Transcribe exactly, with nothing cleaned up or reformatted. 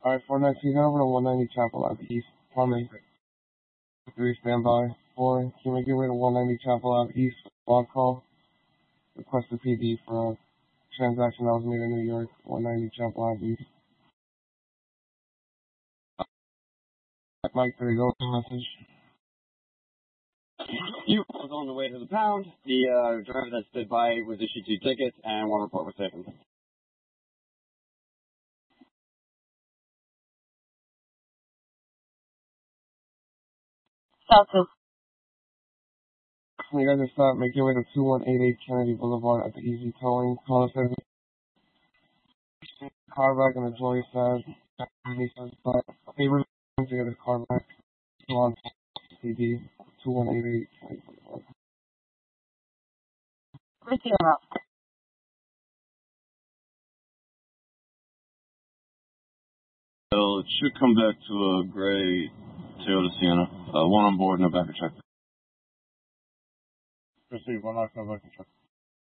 Alright, four nineteen over to one ninety Chapel Ave East. Plumbing. three, standby. four, can we make your way to one ninety Chapel Ave East? Log call. Request a P D for a transaction that was made in New York. one ninety Chapel Ave East. Mike, there you go. Message. You was on the way to the pound. The uh, driver that stood by was issued two tickets, and one report was taken. Southwest. You guys are stop. Make your way to two one eight eight Kennedy Boulevard at the Easy Towing. Call us in. Car back and the employee says, he says, but they were to get his car back. On C D two one eight eight. Receiving up. Well, it should come back to a gray Toyota Sienna. Uh, one on board, no back of check. Receive one, I'll come back and check.